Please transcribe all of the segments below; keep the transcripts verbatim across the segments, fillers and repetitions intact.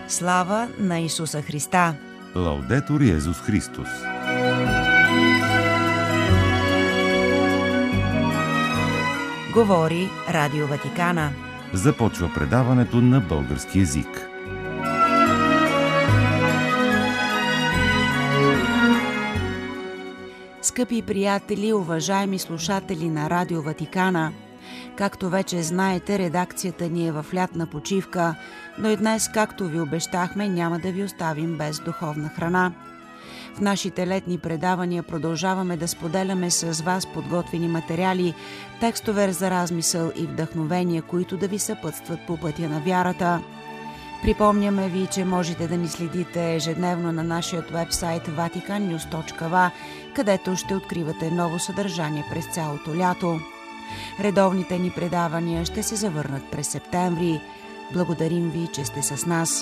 Слава на Исуса Христа! Лаудетур Йезус Христос! Говори Радио Ватикана. Започва предаването на български език. Скъпи приятели, уважаеми слушатели на Радио Ватикана, както вече знаете, редакцията ни е в лятна почивка, но и днес, както ви обещахме, няма да ви оставим без духовна храна. В нашите летни предавания продължаваме да споделяме с вас подготвени материали, текстове за размисъл и вдъхновения, които да ви съпътстват по пътя на вярата. Припомняме ви, че можете да ни следите ежедневно на нашия уебсайт ватикан нюз точка ви, където ще откривате ново съдържание през цялото лято. Редовните ни предавания ще се завърнат през септември. Благодарим ви, че сте с нас.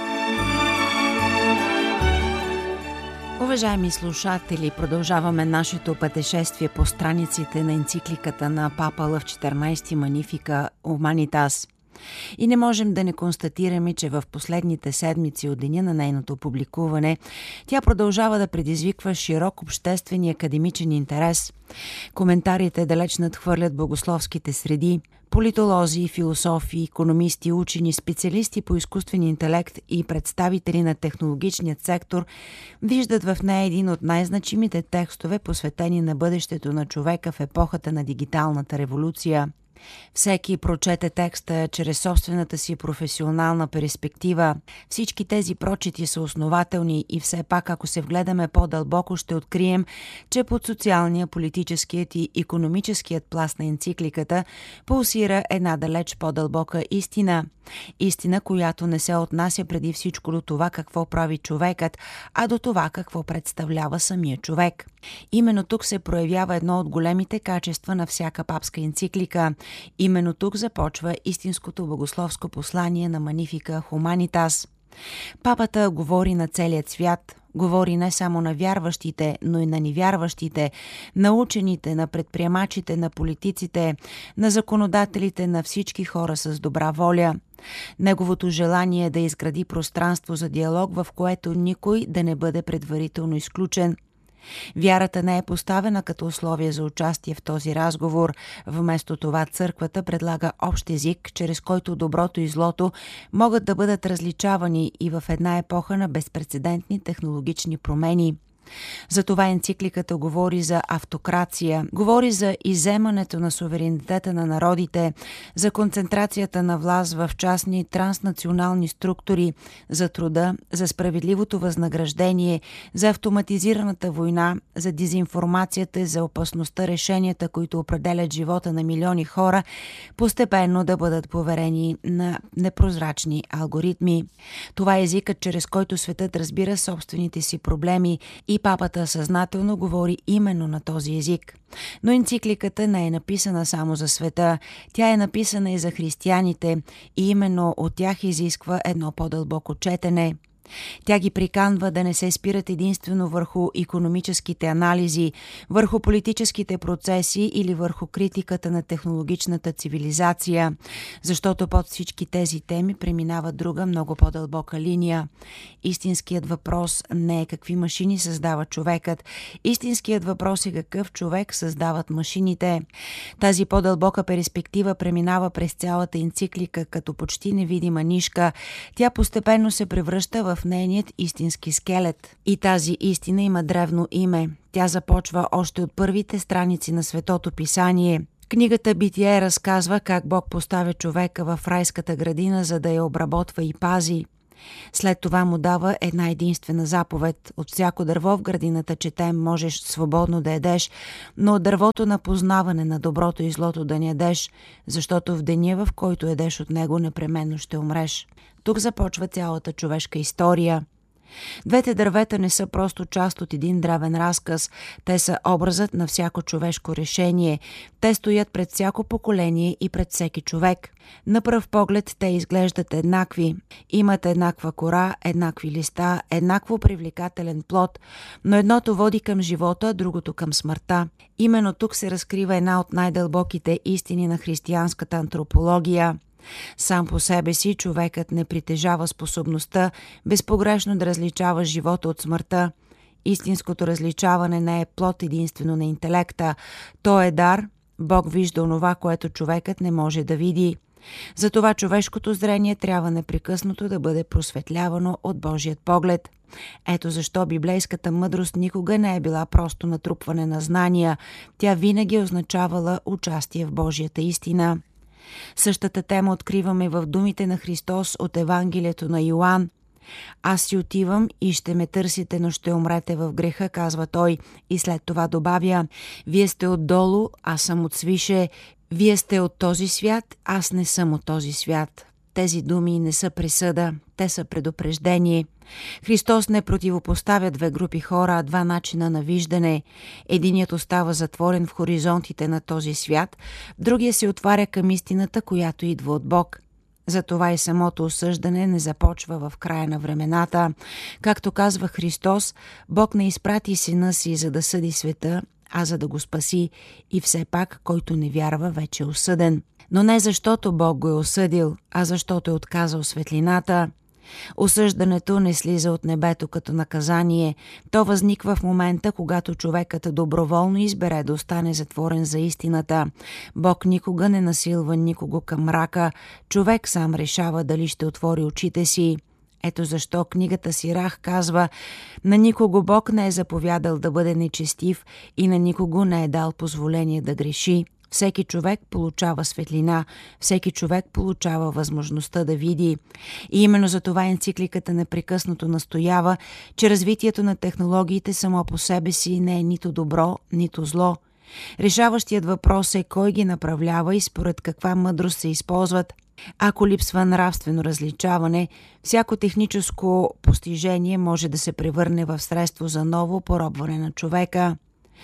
Уважаеми слушатели, продължаваме нашето пътешествие по страниците на енцикликата на Папа Лъв четиринайсети Magnificat Humanitas. И не можем да не констатираме, че в последните седмици от деня на нейното публикуване тя продължава да предизвиква широк обществен и академичен интерес. Коментарите далеч надхвърлят богословските среди. Политолози, философи, икономисти, учени, специалисти по изкуствен интелект и представители на технологичният сектор виждат в нея един от най-значимите текстове, посветени на бъдещето на човека в епохата на дигиталната революция. Всеки прочете текста чрез собствената си професионална перспектива. Всички тези прочити са основателни и все пак, ако се вгледаме по-дълбоко, ще открием, че под социалния, политическият и икономическият пласт на енцикликата пулсира една далеч по-дълбока истина. Истина, която не се отнася преди всичко до това какво прави човекът, а до това какво представлява самия човек. Именно тук се проявява едно от големите качества на всяка папска енциклика. Именно тук започва истинското богословско послание на Magnificat Humanitas. Папата говори на целият свят, говори не само на вярващите, но и на невярващите, на учените, на предприемачите, на политиците, на законодателите, на всички хора с добра воля. Неговото желание е да изгради пространство за диалог, в което никой да не бъде предварително изключен. Вярата не е поставена като условие за участие в този разговор. Вместо това църквата предлага общ език, чрез който доброто и злото могат да бъдат различавани и в една епоха на безпрецедентни технологични промени. Затова енцикликата говори за автокрация, говори за изземането на суверенитета на народите, за концентрацията на власт в частни транснационални структури, за труда, за справедливото възнаграждение, за автоматизираната война, за дезинформацията, за опасността решенията, които определят живота на милиони хора, постепенно да бъдат поверени на непрозрачни алгоритми. Това е езикът, чрез който светът разбира собствените си проблеми, и папата съзнателно говори именно на този език. Но енцикликата не е написана само за света, тя е написана и за християните и именно от тях изисква едно по-дълбоко четене. Тя ги приканва да не се спират единствено върху икономическите анализи, върху политическите процеси или върху критиката на технологичната цивилизация, защото под всички тези теми преминава друга, много по-дълбока линия. Истинският въпрос не е какви машини създава човекът, истинският въпрос е какъв човек създават машините. Тази по-дълбока перспектива преминава през цялата енциклика като почти невидима нишка. Тя постепенно се превръща в нейният истински скелет. И тази истина има древно име. Тя започва още от първите страници на Светото писание. Книгата Битие разказва как Бог поставя човека в райската градина, за да я обработва и пази. След това му дава една единствена заповед. От всяко дърво в градината, четем, можеш свободно да ядеш, но от дървото на познаване на доброто и злото да не ядеш, защото в деня, в който ядеш от него, непременно ще умреш. Тук започва цялата човешка история. Двете дървета не са просто част от един древен разказ. Те са образът на всяко човешко решение. Те стоят пред всяко поколение и пред всеки човек. На пръв поглед те изглеждат еднакви. Имат еднаква кора, еднакви листа, еднакво привлекателен плод, но едното води към живота, другото към смъртта. Именно тук се разкрива една от най-дълбоките истини на християнската антропология. Сам по себе си човекът не притежава способността безпогрешно да различава живота от смъртта. Истинското различаване не е плод единствено на интелекта. То е дар. Бог вижда онова, което човекът не може да види. Затова човешкото зрение трябва непрекъснато да бъде просветлявано от Божият поглед. Ето защо библейската мъдрост никога не е била просто натрупване на знания. Тя винаги е означавала участие в Божията истина. Същата тема откриваме в думите на Христос от Евангелието на Йоан. Аз си отивам и ще ме търсите, но ще умрете в греха, казва той, и след това добавя: вие сте отдолу, аз съм от свише, вие сте от този свят, аз не съм от този свят. Тези думи не са присъда, те са предупреждение. Христос не противопоставя две групи хора, а два начина на виждане. Единият остава затворен в хоризонтите на този свят, другия се отваря към истината, която идва от Бог. Затова и самото осъждане не започва в края на времената. Както казва Христос, Бог не изпрати Сина си, за да съди света, а за да го спаси, и все пак, който не вярва, вече е осъден. Но не защото Бог го е осъдил, а защото е отказал светлината. Осъждането не слиза от небето като наказание. То възниква в момента, когато човекът доброволно избере да остане затворен за истината. Бог никога не насилва никого към мрака. Човек сам решава дали ще отвори очите си. Ето защо книгата Сирах казва: на никого Бог не е заповядал да бъде нечестив и на никого не е дал позволение да греши. Всеки човек получава светлина, всеки човек получава възможността да види. И именно за това енцикликата непрекъснато настоява, че развитието на технологиите само по себе си не е нито добро, нито зло. Решаващият въпрос е кой ги направлява и според каква мъдрост се използват. Ако липсва нравствено различаване, всяко техническо постижение може да се превърне в средство за ново поробване на човека.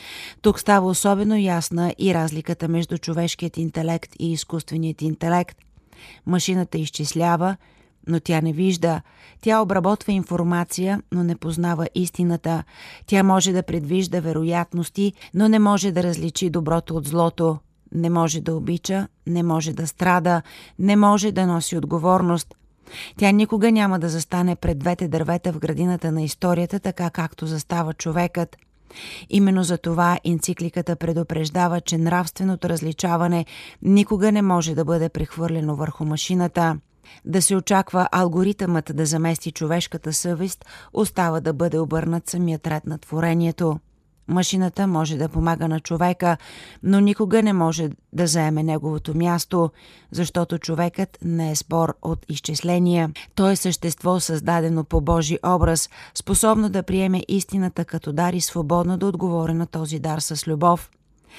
Тук става особено ясна и разликата между човешкият интелект и изкуственият интелект. Машината изчислява, но тя не вижда. Тя обработва информация, но не познава истината. Тя може да предвижда вероятности, но не може да различи доброто от злото. Не може да обича, не може да страда, не може да носи отговорност. Тя никога няма да застане пред двете дървета в градината на историята, така както застава човекът. Именно за това енцикликата предупреждава, че нравственото различаване никога не може да бъде прехвърлено върху машината. Да се очаква алгоритъмът да замести човешката съвест, остава да бъде обърнат самият ред на творението. Машината може да помага на човека, но никога не може да заеме неговото място, защото човекът не е сбор от изчисления. Той е същество, създадено по Божи образ, способно да приеме истината като дар и свободно да отговори на този дар с любов.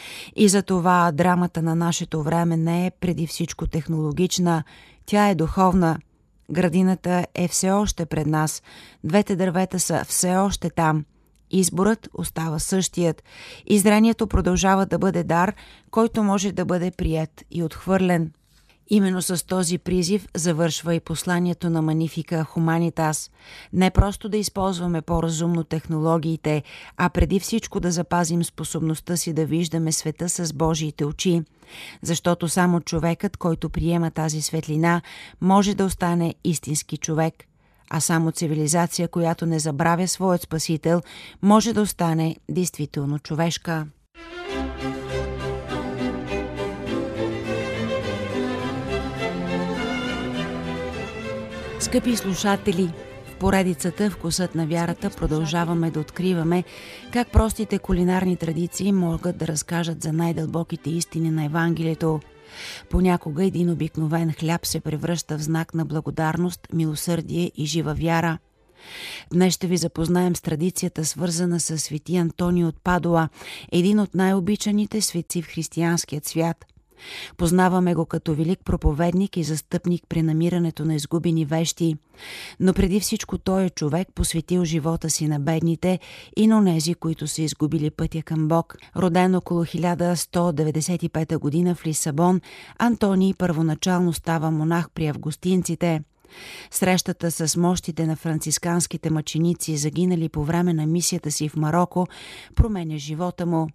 И за това драмата на нашето време не е преди всичко технологична, тя е духовна. Градината е все още пред нас, двете дървета са все още там. Изборът остава същият и зрението продължава да бъде дар, който може да бъде приет и отхвърлен. Именно с този призив завършва и посланието на Magnificat Humanitas. Не просто да използваме по-разумно технологиите, а преди всичко да запазим способността си да виждаме света с Божиите очи. Защото само човекът, който приема тази светлина, може да остане истински човек. А само цивилизация, която не забравя своят спасител, може да остане действително човешка. Скъпи слушатели, в поредицата "Вкусът на вярата" продължаваме да откриваме как простите кулинарни традиции могат да разкажат за най-дълбоките истини на Евангелието. Понякога един обикновен хляб се превръща в знак на благодарност, милосърдие и жива вяра. Днес ще ви запознаем с традицията, свързана с свети Антонио от Падуа, един от най-обичаните светци в християнският свят. Познаваме го като велик проповедник и застъпник при намирането на изгубени вещи, но преди всичко той е човек, посветил живота си на бедните и на онези, които са изгубили пътя към Бог. Роден около хиляда сто деветдесет и пета година в Лисабон, Антоний първоначално става монах при августинците. Срещата с мощите на францисканските мъченици, загинали по време на мисията си в Мароко, променя живота му.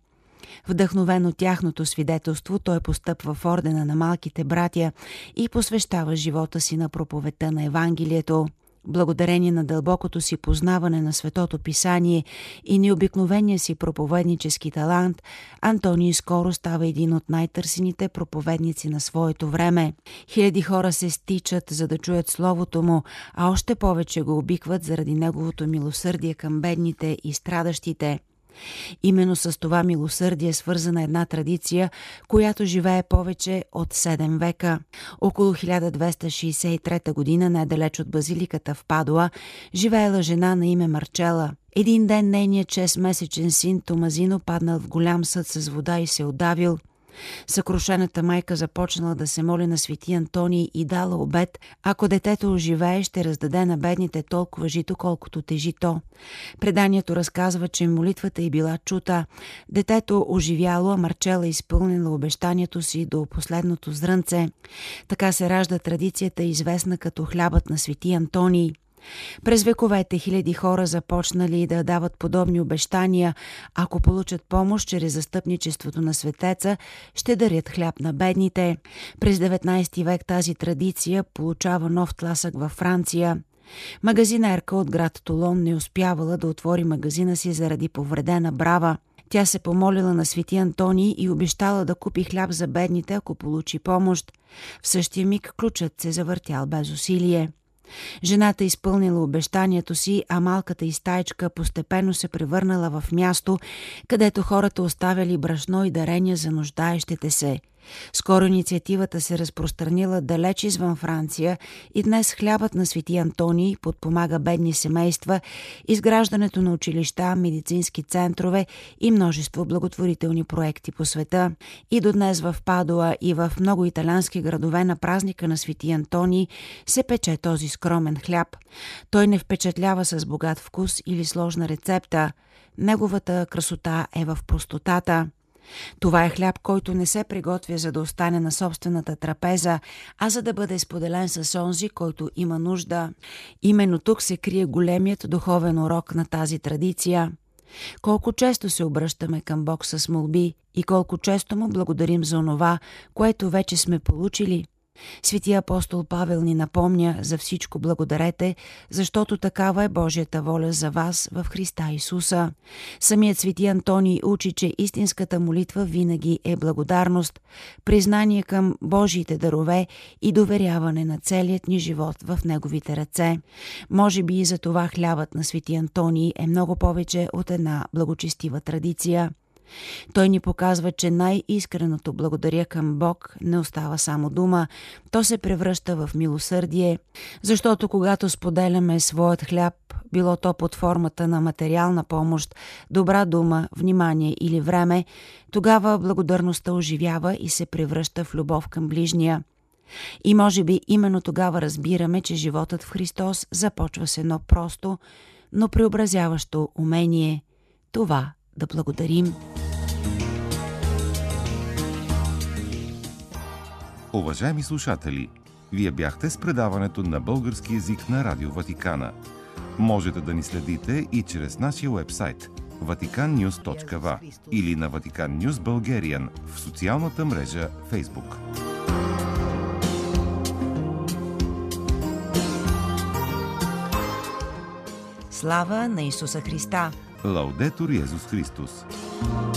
Вдъхновен от тяхното свидетелство, той постъпва в ордена на малките братя и посвещава живота си на проповедта на Евангелието. Благодарение на дълбокото си познаване на Светото Писание и необикновения си проповеднически талант, Антоний скоро става един от най-търсените проповедници на своето време. Хиляди хора се стичат, за да чуят Словото му, а още повече го обикват заради неговото милосърдие към бедните и страдащите. Именно с това милосърдие е свързана една традиция, която живее повече от седем века. Около хиляда двеста шейсет и трета година, недалеч от базиликата в Падуа, живеела жена на име Марчела. Един ден нейният шестмесечен син Томазино паднал в голям съд с вода и се удавил. Съкрушената майка започнала да се моли на свети Антоний и дала обет, ако детето оживее, ще раздаде на бедните толкова жито, колкото тежи то. Преданието разказва, че молитвата й била чута. Детето оживяло, а Марчела изпълнила обещанието си до последното зрънце. Така се ражда традицията, известна като хлябът на свети Антоний. През вековете хиляди хора започнали да дават подобни обещания. Ако получат помощ чрез застъпничеството на светеца, ще дарят хляб на бедните. През деветнайсети век тази традиция получава нов тласък във Франция. Магазинерка от град Тулон не успявала да отвори магазина си заради повредена брава. Тя се помолила на свети Антоний и обещала да купи хляб за бедните, ако получи помощ. В същия миг ключът се завъртял без усилие. Жената изпълнила обещанието си, а малката й стаичка постепенно се превърнала в място, където хората оставяли брашно и дарения за нуждаещите се. Скоро инициативата се разпространила далеч извън Франция и днес хлябът на свети Антоний подпомага бедни семейства, изграждането на училища, медицински центрове и множество благотворителни проекти по света. И до днес в Падуа и в много италиански градове на празника на свети Антоний се пече този скромен хляб. Той не впечатлява с богат вкус или сложна рецепта. Неговата красота е в простотата. Това е хляб, който не се приготвя за да остане на собствената трапеза, а за да бъде споделен с онзи, който има нужда. Именно тук се крие големият духовен урок на тази традиция. Колко често се обръщаме към Бог с молби и колко често му благодарим за онова, което вече сме получили. Светия апостол Павел ни напомня: за всичко благодарете, защото такава е Божията воля за вас в Христа Исуса. Самият свети Антоний учи, че истинската молитва винаги е благодарност, признание към Божиите дарове и доверяване на целият ни живот в Неговите ръце. Може би и за това хлябът на свети Антоний е много повече от една благочестива традиция. Той ни показва, че най-искреното благодаря към Бог не остава само дума, то се превръща в милосърдие, защото когато споделяме своят хляб, било то под формата на материална помощ, добра дума, внимание или време, тогава благодарността оживява и се превръща в любов към ближния. И може би именно тогава разбираме, че животът в Христос започва с едно просто, но преобразяващо умение – това да благодарим. Уважаеми слушатели, вие бяхте с предаването на български език на Радио Ватикана. Можете да ни следите и чрез нашия уебсайт ватикан нюз точка ви ей или на Vatican News Bulgarian в социалната мрежа Facebook. Слава на Исуса Христа! Лаудетур Йезус Христос!